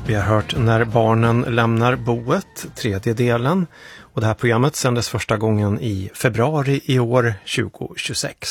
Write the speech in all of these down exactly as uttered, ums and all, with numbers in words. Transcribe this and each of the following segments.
Vi har hört När barnen lämnar boet, tredje delen. Och det här programmet sändes första gången i februari i år, tjugohundratjugosex.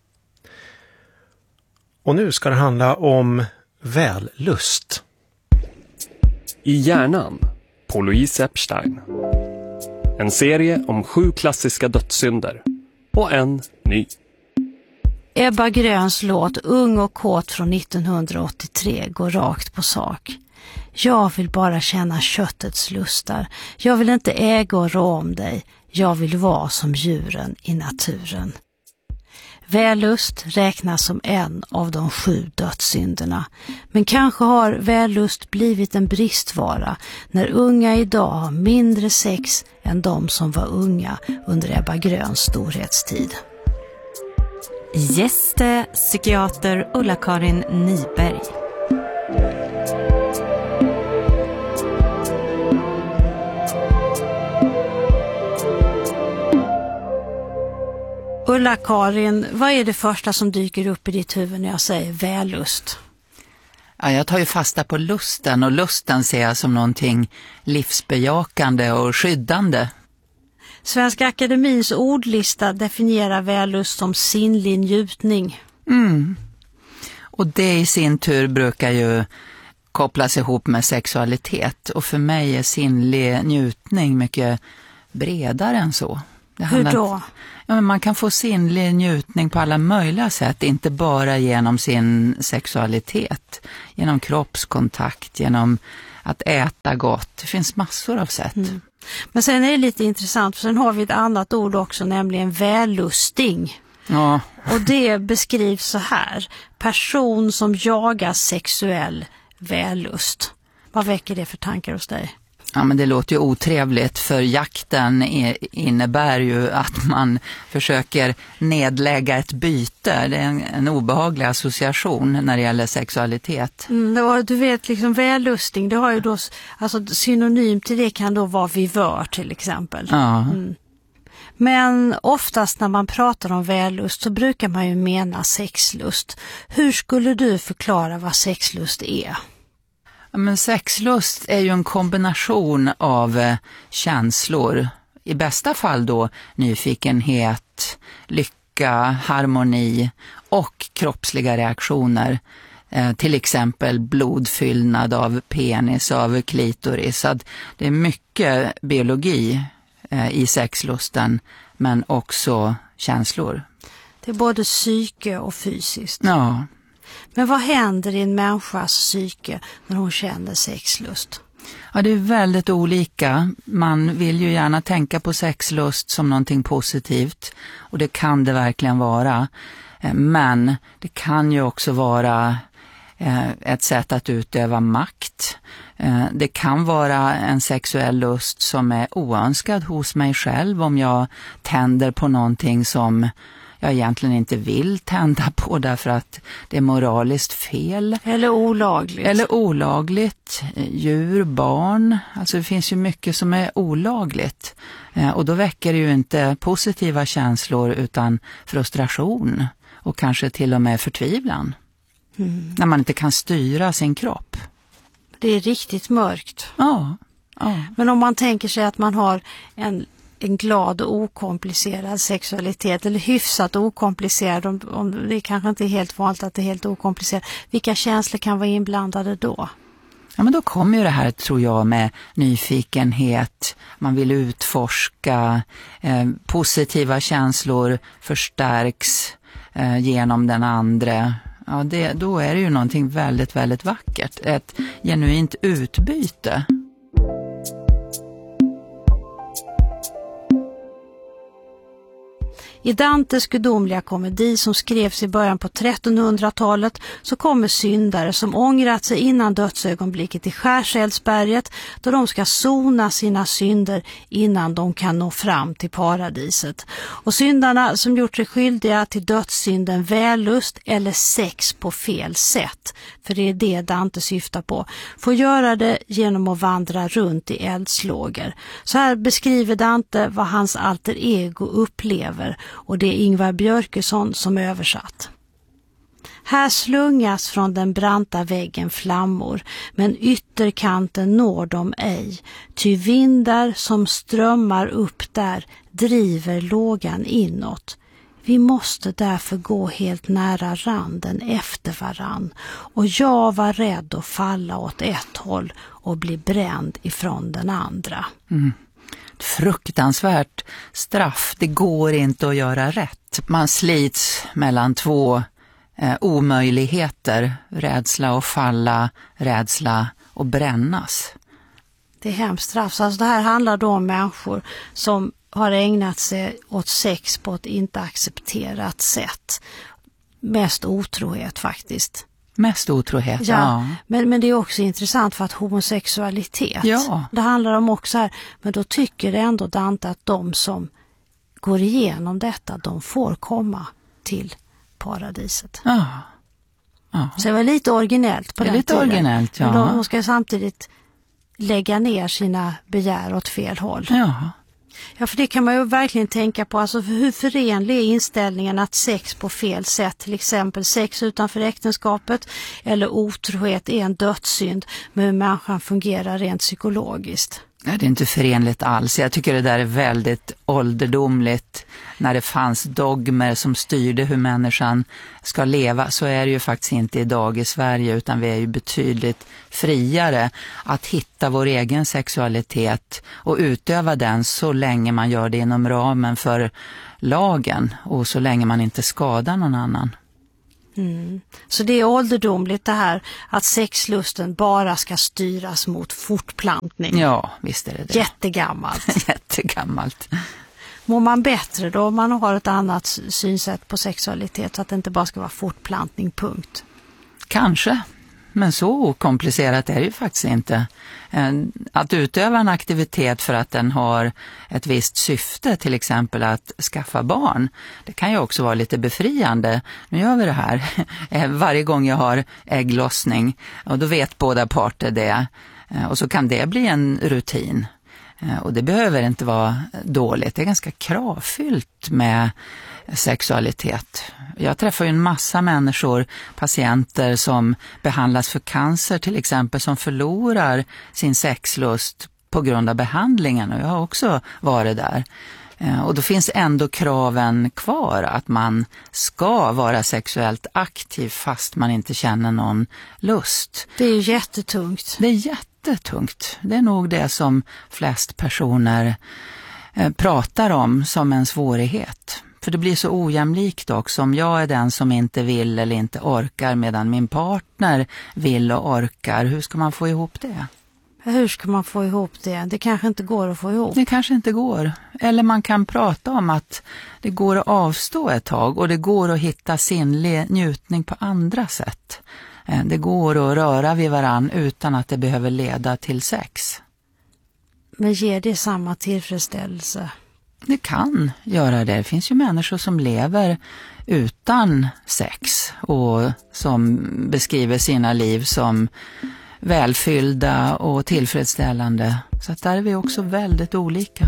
Och nu ska det handla om vällust. I hjärnan på Louise Epstein. En serie om sju klassiska dödssynder och en ny. Ebba Gröns låt Ung och kåt från nittonhundraåttiotre går rakt på sak. Jag vill bara känna köttets lustar. Jag vill inte äga och rå om dig. Jag vill vara som djuren i naturen. Vällust räknas som en av de sju dödssynderna. Men kanske har vällust blivit en bristvara när unga idag har mindre sex än de som var unga under Ebba Gröns storhetstid. Gäste psykiater Ulla-Karin Nyberg. Ulla-Karin, vad är det första som dyker upp i ditt huvud när jag säger vällust? Ja, jag tar ju fasta på lusten, och lusten ser jag som någonting livsbejakande och skyddande. Svenska Akademins ordlista definierar vällust som sinnlig njutning. Mm. Och det i sin tur brukar ju kopplas ihop med sexualitet. Och för mig är sinnlig njutning mycket bredare än så. Det Hur då? Ja, men man kan få sinnlig njutning på alla möjliga sätt, inte bara genom sin sexualitet, genom kroppskontakt, genom att äta gott. Det finns massor av sätt. Mm. Men sen är det lite intressant, för sen har vi ett annat ord också, nämligen vällusting. Ja. Och det beskrivs så här: person som jagar sexuell vällust. Vad väcker det för tankar hos dig? Ja, men det låter ju otrevligt, för jakten innebär ju att man försöker nedlägga ett byte. Det är en, en obehaglig association när det gäller sexualitet. Mm, och du vet, liksom vällusting, det har ju då, alltså synonym till det kan då vara vivör till exempel. Ja. Mm. Men oftast när man pratar om vällust så brukar man ju mena sexlust. Hur skulle du förklara vad sexlust är? Men sexlust är ju en kombination av eh, känslor. I bästa fall då nyfikenhet, lycka, harmoni och kroppsliga reaktioner. Eh, till exempel blodfyllnad av penis, av klitoris. Så det är mycket biologi eh, i sexlusten, men också känslor. Det är både psyke och fysiskt. Ja. Men vad händer i en människas psyke när hon känner sexlust? Ja, det är väldigt olika. Man vill ju gärna tänka på sexlust som någonting positivt, och det kan det verkligen vara. Men det kan ju också vara ett sätt att utöva makt. Det kan vara en sexuell lust som är oönskad hos mig själv, om jag tänder på någonting som jag egentligen inte vill tända på därför att det är moraliskt fel. Eller olagligt. Eller olagligt. Djur, barn. Alltså det finns ju mycket som är olagligt. Och då väcker det ju inte positiva känslor utan frustration. Och kanske till och med förtvivlan. Mm. När man inte kan styra sin kropp. Det är riktigt mörkt. Ja. ja. Men om man tänker sig att man har en en glad och okomplicerad sexualitet, eller hyfsat okomplicerad, om, om det kanske inte är helt vanligt att det är helt okomplicerat. Vilka känslor kan vara inblandade då? Ja, men då kommer ju det här, tror jag, med nyfikenhet. Man vill utforska. Eh, positiva känslor förstärks eh, genom den andra. Ja, det, då är det ju någonting väldigt, väldigt vackert. Ett genuint utbyte. I Dantes gudomliga komedi som skrevs i början på trettonhundratalet så kommer syndare som ångrat sig innan dödsögonblicket i Skärseldsberget, då de ska sona sina synder innan de kan nå fram till paradiset. Och syndarna som gjort sig skyldiga till dödssynden vällust eller sex på fel sätt, för det är det Dante syftar på, får göra det genom att vandra runt i eldslågor. Så här beskriver Dante vad hans alter ego upplever, och det är Ingvar Björkesson som översatt. Här slungas från den branta väggen flammor, men ytterkanten når de ej, ty vindar som strömmar upp där driver lågan inåt. Vi måste därför gå helt nära randen efter varann, och jag var rädd att falla åt ett håll och bli bränd ifrån den andra. Mm. Fruktansvärt straff, det går inte att göra rätt. Man slits mellan två eh, omöjligheter, rädsla att falla, rädsla att brännas. Det är hemskt straff. Alltså det här handlar då om människor som har ägnat sig åt sex på ett inte accepterat sätt. Mest otrohet faktiskt. Mest otrohet, ja. ja. Men, men det är också intressant för att homosexualitet, ja. det handlar om också här, men då tycker ändå Dante att de som går igenom detta, de får komma till paradiset. Ja. Ja. Så det var lite originellt på det är den lite tiden. originellt, ja. Men de, de ska samtidigt lägga ner sina begär åt fel håll. Ja. Ja, för det kan man ju verkligen tänka på. Alltså hur förenlig är inställningen att sex på fel sätt, till exempel sex utanför äktenskapet eller otrohet, är en dödssynd med hur människan fungerar rent psykologiskt? Ja, det är inte förenligt alls. Jag tycker det där är väldigt ålderdomligt. När det fanns dogmer som styrde hur människan ska leva, så är det ju faktiskt inte idag i Sverige, utan vi är ju betydligt friare att hitta vår egen sexualitet och utöva den så länge man gör det inom ramen för lagen och så länge man inte skadar någon annan. Mm. Så det är ålderdomligt det här att sexlusten bara ska styras mot fortplantning. Ja, visst är det det. Jättegammalt. Jättegammalt. Mår man bättre då om man har ett annat synsätt på sexualitet, så att det inte bara ska vara fortplantning, punkt? Kanske, men så okomplicerat är det ju faktiskt inte. Att utöva en aktivitet för att den har ett visst syfte, till exempel att skaffa barn, det kan ju också vara lite befriande. Nu gör vi det här varje gång jag har ägglossning, och då vet båda parter det. Och så kan det bli en rutin. Och det behöver inte vara dåligt. Det är ganska kravfyllt med sexualitet. Jag träffar ju en massa människor, patienter som behandlas för cancer till exempel, som förlorar sin sexlust på grund av behandlingen, och jag har också varit där. Och då finns ändå kraven kvar att man ska vara sexuellt aktiv fast man inte känner någon lust. Det är ju jättetungt. Det är jättetungt. Det är nog det som flest personer pratar om som en svårighet. För det blir så ojämlikt också, om jag är den som inte vill eller inte orkar medan min partner vill och orkar. Hur ska man få ihop det? Hur ska man få ihop det? Det kanske inte går att få ihop. Det kanske inte går. Eller man kan prata om att det går att avstå ett tag, och det går att hitta sinnlig njutning på andra sätt. Det går att röra vid varann utan att det behöver leda till sex. Men ger det samma tillfredsställelse? Det kan göra det. Det finns ju människor som lever utan sex och som beskriver sina liv som välfyllda och tillfredsställande. Så att där är vi också väldigt olika.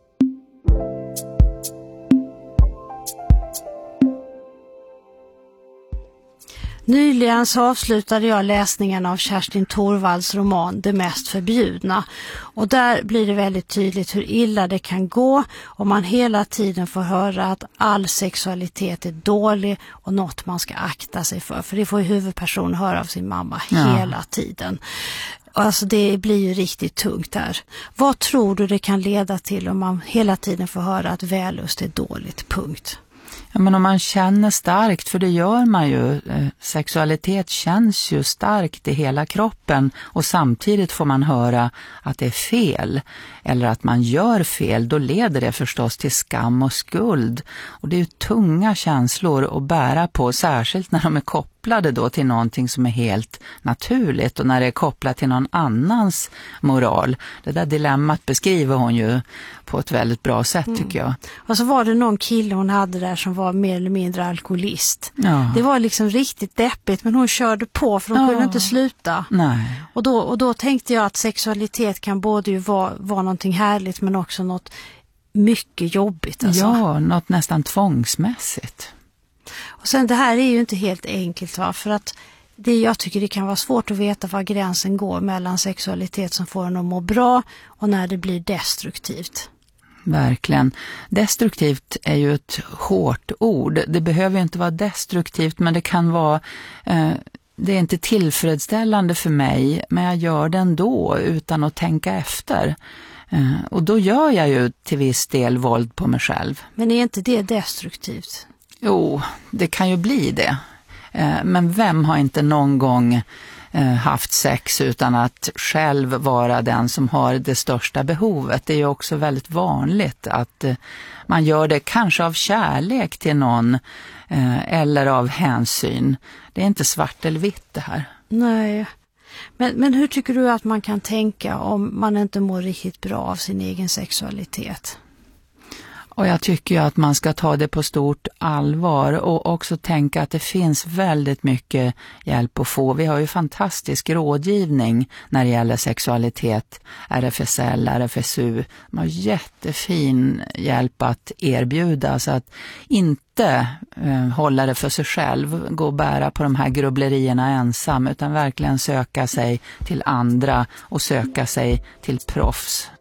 Nyligen så avslutade jag läsningen av Kerstin Thorvalds roman Det mest förbjudna, och där blir det väldigt tydligt hur illa det kan gå om man hela tiden får höra att all sexualitet är dålig och något man ska akta sig för, för det får ju huvudpersonen höra av sin mamma ja. hela tiden. Alltså det blir ju riktigt tungt där. Vad tror du det kan leda till om man hela tiden får höra att vällust är dåligt, punkt? Ja, men om man känner starkt, för det gör man ju, sexualitet känns ju starkt i hela kroppen, och samtidigt får man höra att det är fel eller att man gör fel, då leder det förstås till skam och skuld, och det är ju tunga känslor att bära på, särskilt när de är kopplade då till någonting som är helt naturligt och när det är kopplat till någon annans moral. Det där dilemmat beskriver hon ju på ett väldigt bra sätt mm. tycker jag. Och så var det någon kille hon hade där som var mer eller mindre alkoholist. Ja. Det var liksom riktigt deppigt, men hon körde på för hon ja. kunde inte sluta. Nej. Och då, och då tänkte jag att sexualitet kan både ju vara, vara någonting härligt men också något mycket jobbigt. Alltså. Ja, något nästan tvångsmässigt. Och sen det här är ju inte helt enkelt, va? För att det, jag tycker det kan vara svårt att veta var gränsen går mellan sexualitet som får en att må bra och när det blir destruktivt. Verkligen. Destruktivt är ju ett hårt ord. Det behöver ju inte vara destruktivt, men det kan vara... Eh, det är inte tillfredsställande för mig, men jag gör det ändå utan att tänka efter. Eh, och då gör jag ju till viss del våld på mig själv. Men är inte det destruktivt? Jo, det kan ju bli det. Eh, men vem har inte någon gång eh, haft sex utan att själv vara den som har det största behovet? Det är ju också väldigt vanligt att eh, man gör det kanske av kärlek till någon eh, eller av hänsyn. Det är inte svart eller vitt det här. Nej. Men, men hur tycker du att man kan tänka om man inte mår riktigt bra av sin egen sexualitet? Och jag tycker ju att man ska ta det på stort allvar och också tänka att det finns väldigt mycket hjälp att få. Vi har ju fantastisk rådgivning när det gäller sexualitet. R F S L, R F S U. De har jättefin hjälp att erbjuda, så att inte eh, hålla det för sig själv, gå och bära på de här grubblerierna ensam, utan verkligen söka sig till andra och söka sig till proffs.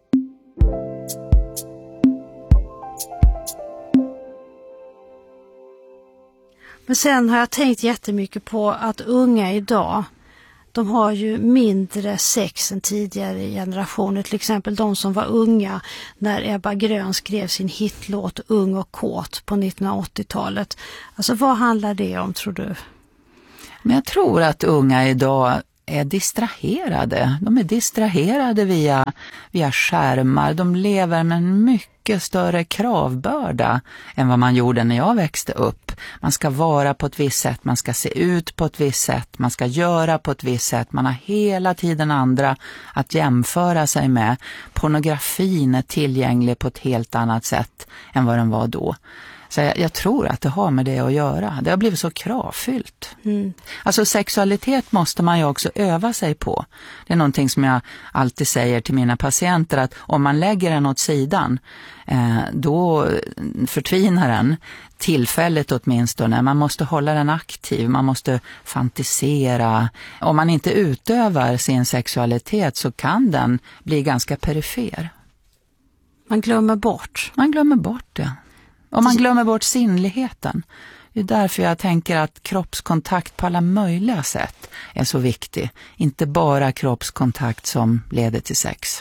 Men sen har jag tänkt jättemycket på att unga idag, de har ju mindre sex än tidigare generationer. Till exempel de som var unga när Ebba Grön skrev sin hitlåt Ung och kåt på nittonhundraåttiotalet. Alltså vad handlar det om, tror du? Men jag tror att unga idag är distraherade. De är distraherade via, via skärmar. De lever med en mycket större kravbörda än vad man gjorde när jag växte upp. Man ska vara på ett visst sätt, man ska se ut på ett visst sätt, man ska göra på ett visst sätt. Man har hela tiden andra att jämföra sig med. Pornografin är tillgänglig på ett helt annat sätt än vad den var då. Så jag, jag tror att det har med det att göra. Det har blivit så kravfyllt. Mm. Alltså sexualitet måste man ju också öva sig på. Det är någonting som jag alltid säger till mina patienter, att om man lägger den åt sidan, eh, då förtvinar den. Tillfället åtminstone. Man måste hålla den aktiv. Man måste fantisera. Om man inte utövar sin sexualitet så kan den bli ganska perifer. Man glömmer bort. Man glömmer bort det. Och man glömmer bort sinnligheten. Det är därför jag tänker att kroppskontakt på alla möjliga sätt är så viktig. Inte bara kroppskontakt som leder till sex.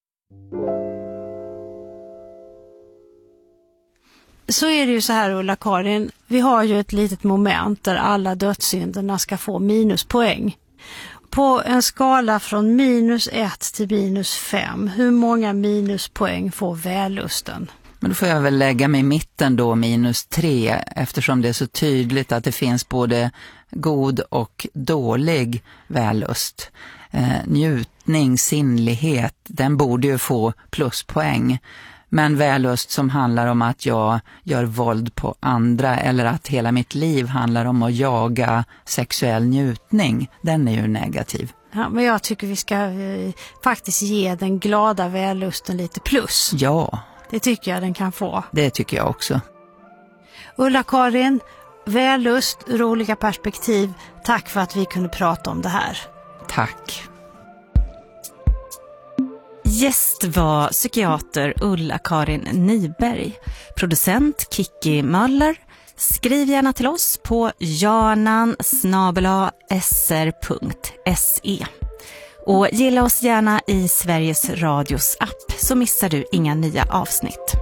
Så är det ju så här, Ulla-Karin. Vi har ju ett litet moment där alla dödssynderna ska få minuspoäng. På en skala från minus ett till minus fem, hur många minuspoäng får vällusten? Men då får jag väl lägga mig i mitten då, minus tre, eftersom det är så tydligt att det finns både god och dålig vällust. Eh, njutning, sinnlighet, den borde ju få pluspoäng. Men vällust som handlar om att jag gör våld på andra eller att hela mitt liv handlar om att jaga sexuell njutning, den är ju negativ. Ja, men jag tycker vi ska eh, faktiskt ge den glada vällusten lite plus. Ja. Det tycker jag den kan få. Det tycker jag också. Ulla-Karin, vällust, roliga perspektiv. Tack för att vi kunde prata om det här. Tack. Gäst var psykiater Ulla-Karin Nyberg. Producent Kiki Möller. Skriv gärna till oss på janan snabel-a s r punkt se. Och gilla oss gärna i Sveriges Radios app så missar du inga nya avsnitt.